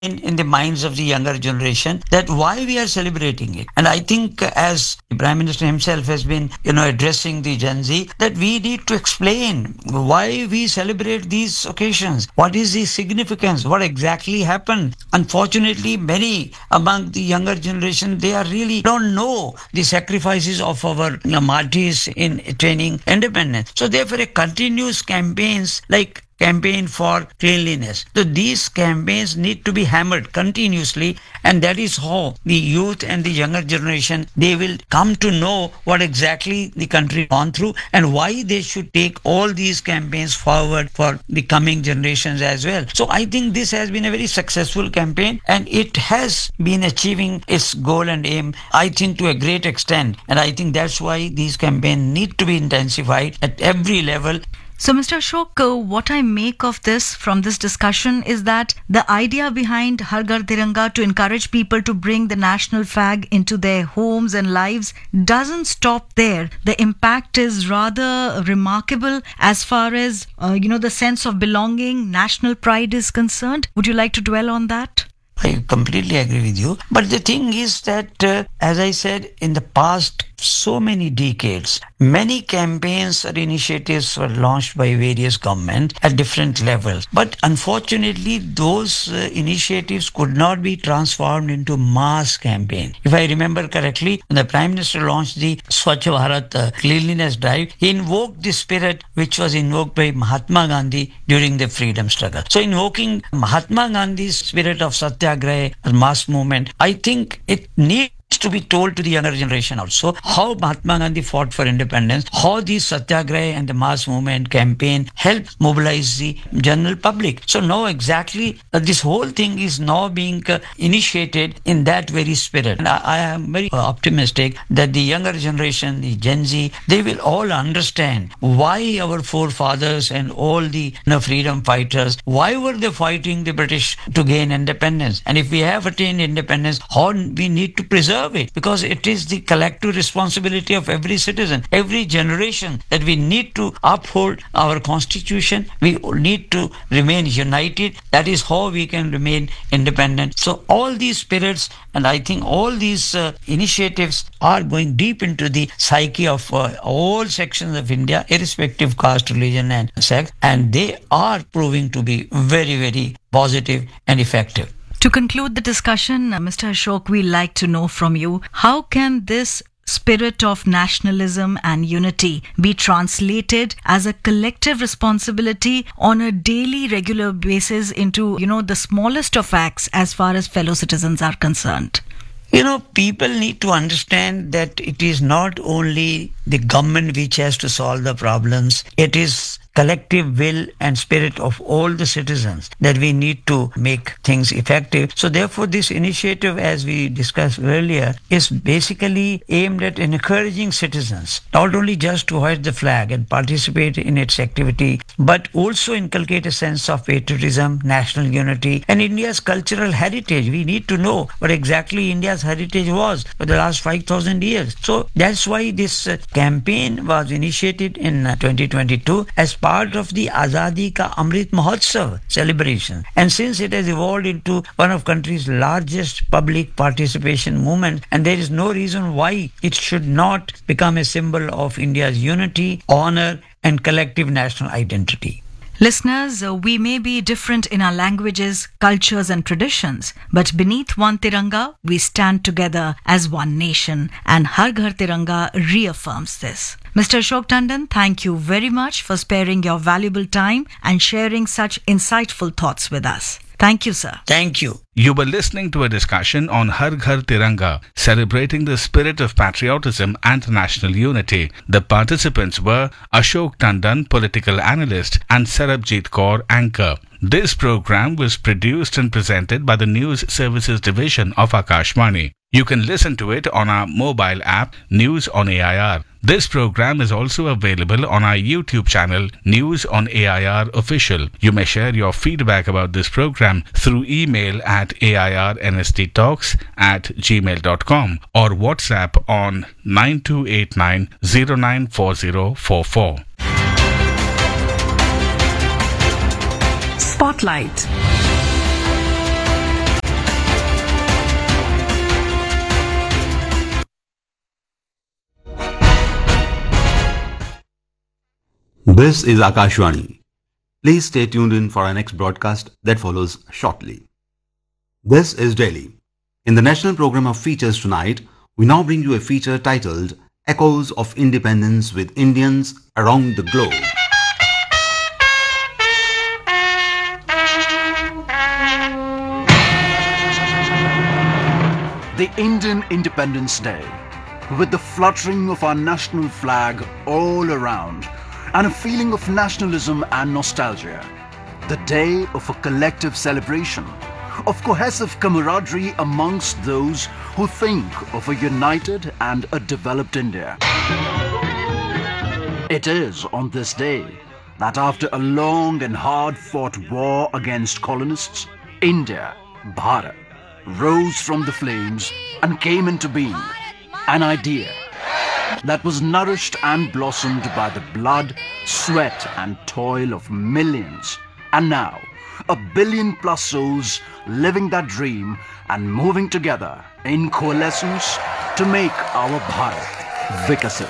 in the minds of the younger generation that why we are celebrating it. And I think as the Prime Minister himself has been, addressing the Gen Z, that we need to explain why we celebrate these occasions. What is the significance? What exactly happened? Unfortunately, many among the younger generation, they are really don't know the sacrifices of our martyrs in attaining independence. So therefore, a continuous campaigns like campaign for cleanliness. So these campaigns need to be hammered continuously, and that is how the youth and the younger generation, they will come to know what exactly the country gone through and why they should take all these campaigns forward for the coming generations as well. So I think this has been a very successful campaign, and it has been achieving its goal and aim, I think, to a great extent. And I think that's why these campaigns need to be intensified at every level. So, Mr. Ashok, what I make of this from this discussion is that the idea behind Har Ghar Tiranga to encourage people to bring the national flag into their homes and lives doesn't stop there. The impact is rather remarkable as far as, the sense of belonging, national pride is concerned. Would you like to dwell on that? I completely agree with you. But the thing is that, as I said, in the past so many decades, many campaigns or initiatives were launched by various governments at different levels. But unfortunately, those initiatives could not be transformed into mass campaign. If I remember correctly, when the Prime Minister launched the Swachh Bharat cleanliness drive, he invoked the spirit which was invoked by Mahatma Gandhi during the freedom struggle. So invoking Mahatma Gandhi's spirit of Satyagraha, mass movement, I think it needs to be told to the younger generation also how Mahatma Gandhi fought for independence, how the Satyagraha and the mass movement campaign helped mobilize the general public. So now exactly this whole thing is now being initiated in that very spirit. And I am very optimistic that the younger generation, the Gen Z, they will all understand why our forefathers and all the freedom fighters, why were they fighting the British to gain independence? And if we have attained independence, how we need to preserve it, because it is the collective responsibility of every citizen, every generation, that we need to uphold our constitution. We need to remain united. That is how we can remain independent. So all these spirits, and I think all these initiatives are going deep into the psyche of all sections of India, irrespective of caste, religion and sex, and they are proving to be very, very positive and effective. To conclude the discussion, Mr. Ashok, we'd like to know from you, how can this spirit of nationalism and unity be translated as a collective responsibility on a daily, regular basis into, the smallest of acts as far as fellow citizens are concerned? People need to understand that it is not only the government which has to solve the problems. It is collective will and spirit of all the citizens that we need to make things effective. So therefore, this initiative, as we discussed earlier, is basically aimed at encouraging citizens not only just to hoist the flag and participate in its activity, but also inculcate a sense of patriotism, national unity, and India's cultural heritage. We need to know what exactly India's heritage was for the last 5,000 years. So that's why this campaign was initiated in 2022 as part of the Azadi Ka Amrit Mahotsav celebration. And since it has evolved into one of country's largest public participation movement, and there is no reason why it should not become a symbol of India's unity, honor, and collective national identity. Listeners, we may be different in our languages, cultures and traditions, but beneath one Tiranga, we stand together as one nation, and Har Ghar Tiranga reaffirms this. Mr. Ashok Tandon, thank you very much for sparing your valuable time and sharing such insightful thoughts with us. Thank you, sir. Thank you. You were listening to a discussion on Har Ghar Tiranga, celebrating the spirit of patriotism and national unity. The participants were Ashok Tandon, political analyst, and Sarabjit Kaur, anchor. This program was produced and presented by the News Services Division of Akashvani. You can listen to it on our mobile app, News on AIR. This program is also available on our YouTube channel, News on AIR Official. You may share your feedback about this program through email at airnsttalks@gmail.com or WhatsApp on 9289094044. Spotlight. This is Akashvani. Please stay tuned in for our next broadcast that follows shortly. This is Delhi. In the national program of features tonight, we now bring you a feature titled Echoes of Independence with Indians Around the Globe. The Indian Independence Day, with the fluttering of our national flag all around and a feeling of nationalism and nostalgia. The day of a collective celebration, of cohesive camaraderie amongst those who think of a united and a developed India. It is on this day that after a long and hard-fought war against colonists, India, Bharat, rose from the flames and came into being, an idea that was nourished and blossomed by the blood, sweat and toil of millions, and now 1 billion plus souls living that dream and moving together in coalescence to make our Bharat Vikasit.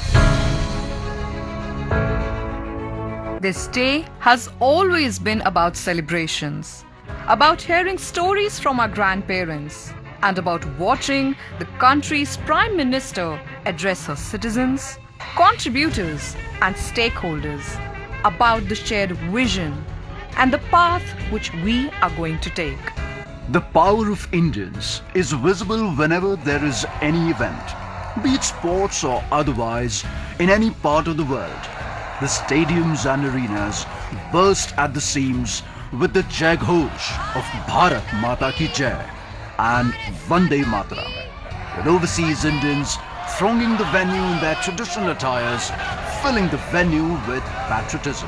This day has always been about celebrations, about hearing stories from our grandparents, and about watching the country's Prime Minister address her citizens, contributors and stakeholders about the shared vision and the path which we are going to take. The power of Indians is visible whenever there is any event, be it sports or otherwise, in any part of the world. The stadiums and arenas burst at the seams with the Jai Ghosh of Bharat Mata Ki Jai and Vande Mataram, with overseas Indians thronging the venue in their traditional attires, filling the venue with patriotism.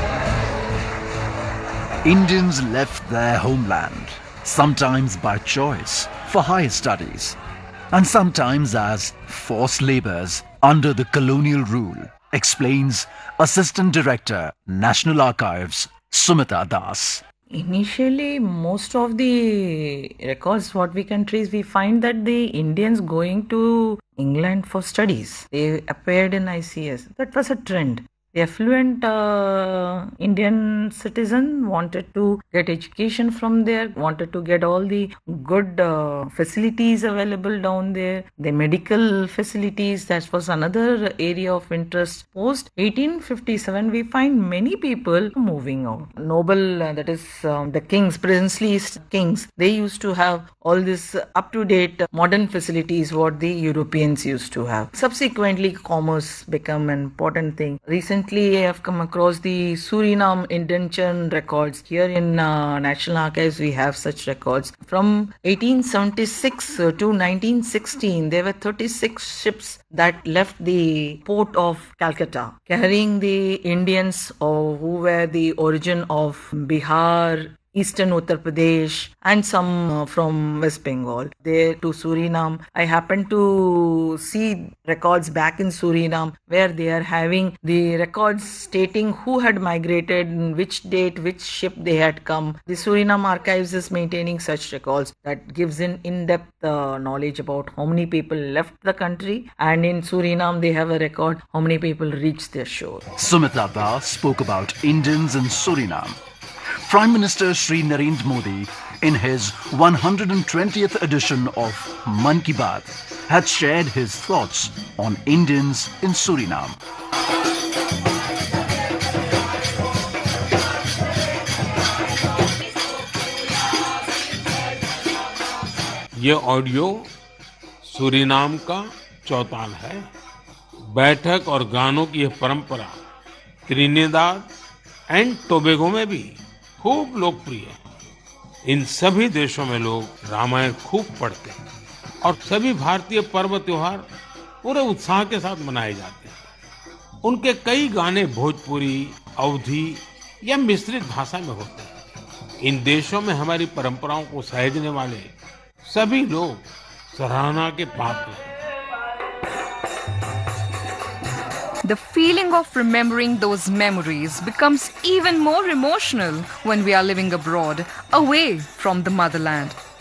Indians left their homeland, sometimes by choice, for higher studies, and sometimes as forced labours under the colonial rule, explains Assistant Director, National Archives, Sumita Das. Initially, most of the records what we can trace, we find that the Indians going to England for studies, they appeared in ICS. That was a trend. The affluent Indian citizen wanted to get education from there, wanted to get all the good facilities available down there. The medical facilities, that was another area of interest. Post 1857, we find many people moving out. Noble, that is the kings, princely kings, they used to have all this up-to-date modern facilities what the Europeans used to have. Subsequently, commerce became an important thing. Recently, I have come across the Suriname indenture records. Here in National Archives, we have such records. From 1876 to 1916, there were 36 ships that left the port of Calcutta, carrying the Indians who were the origin of Bihar, Eastern Uttar Pradesh, and some from West Bengal, there to Suriname. I happened to see records back in Suriname where they are having the records stating who had migrated, in which date, which ship they had come. The Suriname Archives is maintaining such records that gives an in-depth knowledge about how many people left the country, and in Suriname they have a record how many people reached their shore. Sumita Das spoke about Indians in Suriname. Prime Minister Shri Narendra Modi, in his 120th edition of Mann Ki Baat, had shared his thoughts on Indians in Suriname. ये audio Suriname का चौताल है। बैठक और गानों की यह परंपरा Trinidad and Tobago में भी खूब लोकप्रिय है। इन सभी देशों में लोग रामायण खूब पढ़ते हैं और सभी भारतीय पर्व त्योहार पूरे उत्साह के साथ मनाए जाते हैं। उनके कई गाने भोजपुरी, अवधी या मिश्रित भाषा में होते हैं। इन देशों में हमारी परंपराओं को सहेजने वाले सभी लोग सराहना के पात्र हैं। The feeling of remembering those memories becomes even more emotional when we are living abroad, away from the motherland.